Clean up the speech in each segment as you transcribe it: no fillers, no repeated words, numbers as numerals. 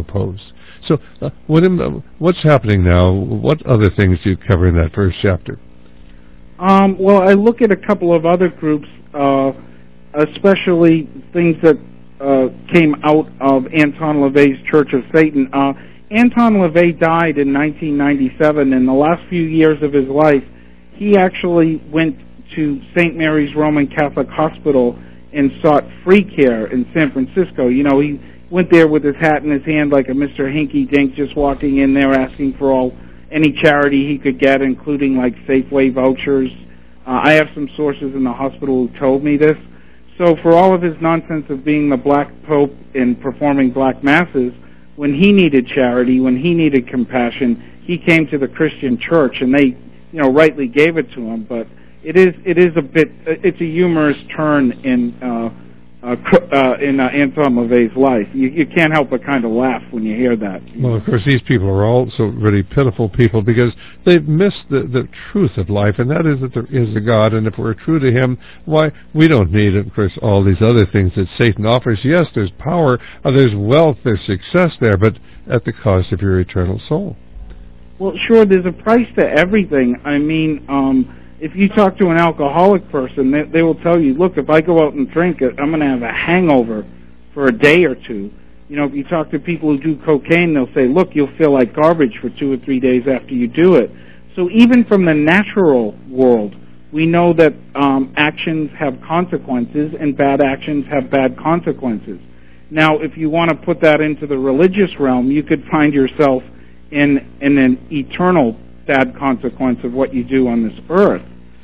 oppose. So, William, what's happening now? What other things do you cover in that first chapter? Well, I look at a couple of other groups, especially things that came out of Anton LaVey's Church of Satan. Anton LaVey died in 1997. In the last few years of his life, he actually went to St. Mary's Roman Catholic Hospital and sought free care in San Francisco. You know, he went there with his hat in his hand like a Mr. Hinky-Dink, just walking in there asking for any charity he could get, including like Safeway vouchers. I have some sources in the hospital who told me this. So for all of his nonsense of being the Black Pope and performing black masses, when he needed charity, when he needed compassion, he came to the Christian church, and they, you know, rightly gave it to him. But it's a humorous turn in Anton LaVey's life. You can't help but kind of laugh when you hear that. Well, of course, these people are also really pitiful people because they've missed the truth of life, and that is that there is a God, and if we're true to Him, why, we don't need, of course, all these other things that Satan offers. Yes, there's power, there's wealth, there's success there, but at the cost of your eternal soul. Well, sure, there's a price to everything. I mean, if you talk to an alcoholic person, they will tell you, look, if I go out and drink it, I'm going to have a hangover for a day or two. You know, if you talk to people who do cocaine, they'll say, look, you'll feel like garbage for 2 or 3 days after you do it. So even from the natural world, we know that actions have consequences and bad actions have bad consequences. Now, if you want to put that into the religious realm, you could find yourself in an eternal bad consequence of what you do on this earth.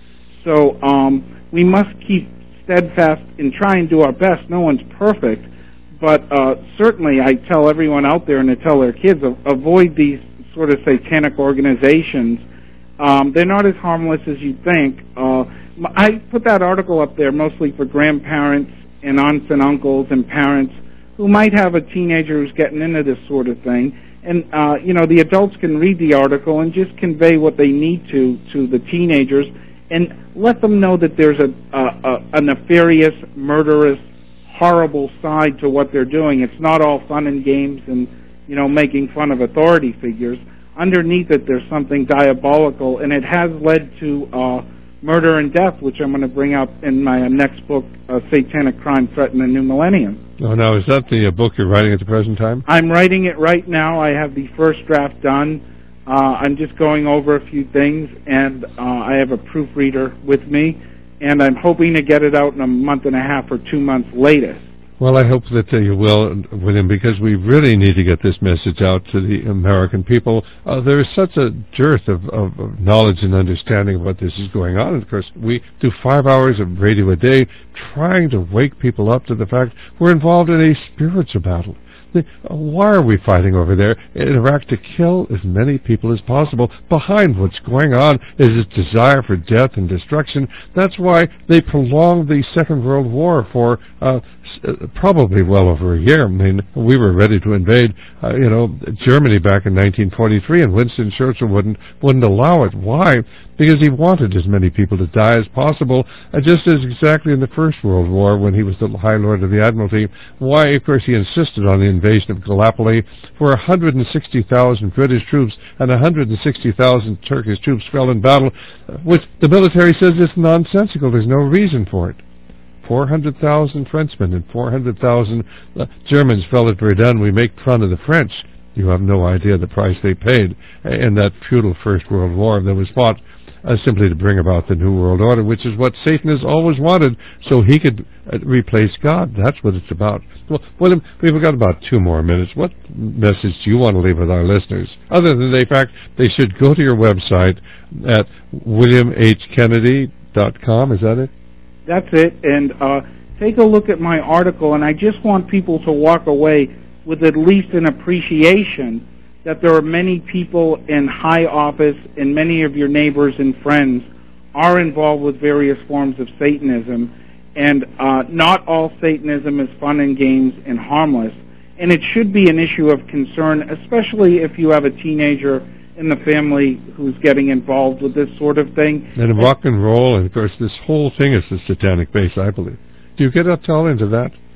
So we must keep steadfast and try and do our best. No one's perfect, but certainly I tell everyone out there and I tell their kids, avoid these sort of satanic organizations. They're not as harmless as you think. I put that article up there mostly for grandparents and aunts and uncles and parents who might have a teenager who's getting into this sort of thing. And, you know, the adults can read the article and just convey what they need to the teenagers and let them know that there's a nefarious, murderous, horrible side to what they're doing. It's not all fun and games and, you know, making fun of authority figures. Underneath it, there's something diabolical, and it has led to murder and death, which I'm going to bring up in my next book, Satanic Crime Threat in the New Millennium. Oh, now, is that the book you're writing at the present time? I'm writing it right now. I have the first draft done. I'm just going over a few things, and I have a proofreader with me, and I'm hoping to get it out in a month and a half or 2 months latest. Well, I hope that you will, William, because we really need to get this message out to the American people. There is such a dearth of knowledge and understanding of what this is going on. And of course, we do 5 hours of radio a day trying to wake people up to the fact we're involved in a spiritual battle. Why are we fighting over there in Iraq? To kill as many people as possible. Behind what's going on is this desire for death and destruction. That's why they prolonged the Second World War for probably well over a year. I mean, we were ready to invade, Germany back in 1943, and Winston Churchill wouldn't allow it. Why? Because he wanted as many people to die as possible, just as exactly in the First World War when he was the High Lord of the Admiralty. Why, of course, he insisted on the invasion of Gallipoli, where 160,000 British troops and 160,000 Turkish troops fell in battle, which the military says is nonsensical. There's no reason for it. 400,000 Frenchmen and 400,000 Germans fell at Verdun. We make fun of the French. You have no idea the price they paid in that feudal First World War that was fought simply to bring about the New World Order, which is what Satan has always wanted, so he could replace God. That's what it's about. Well, William, we've got about 2 more minutes. What message do you want to leave with our listeners, other than the fact they should go to your website at williamhkennedy.com? Is that it? That's it, and take a look at my article, and I just want people to walk away with at least an appreciation that there are many people in high office and many of your neighbors and friends are involved with various forms of Satanism, and not all Satanism is fun and games and harmless, and it should be an issue of concern, especially if you have a teenager in the family who's getting involved with this sort of thing. And rock and roll, and of course this whole thing is the satanic base, I believe. Do you get up all into that?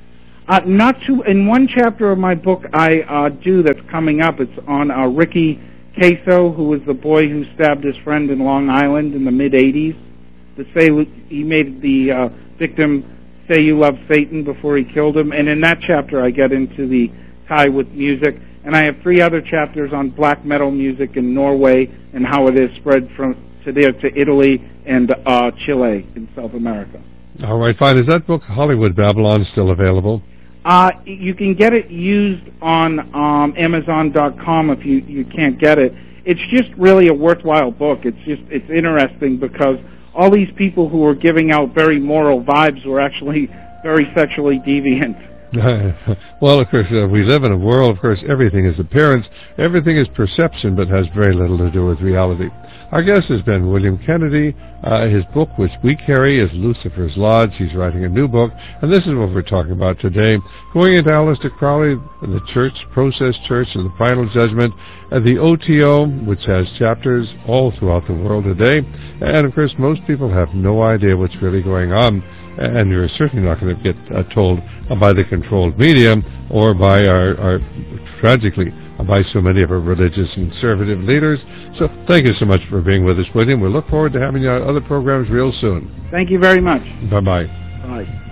Not too. In one chapter of my book, I do that's coming up. It's on Ricky Queso, who was the boy who stabbed his friend in Long Island in the mid '80s. He made the victim say you love Satan before he killed him, and in that chapter, I get into the tie with music. And I have 3 other chapters on black metal music in Norway and how it has spread from to there to Italy and Chile in South America. All right, fine. Is that book, Hollywood Babylon, still available? You can get it used on Amazon.com if you can't get it. It's just really a worthwhile book. It's interesting because all these people who were giving out very moral vibes were actually very sexually deviant. Well, of course, we live in a world, of course, everything is appearance, everything is perception, but has very little to do with reality. Our guest has been William Kennedy. His book, which we carry, is Lucifer's Lodge. He's writing a new book, and this is what we're talking about today. Going into Aleister Crowley, the Church, Process Church, and the Final Judgment, the OTO, which has chapters all throughout the world today. And, of course, most people have no idea what's really going on. And you're certainly not going to get told by the controlled media or by our tragically, by so many of our religious and conservative leaders. So thank you so much for being with us, William. We look forward to having you on other programs real soon. Thank you very much. Bye-bye. Bye.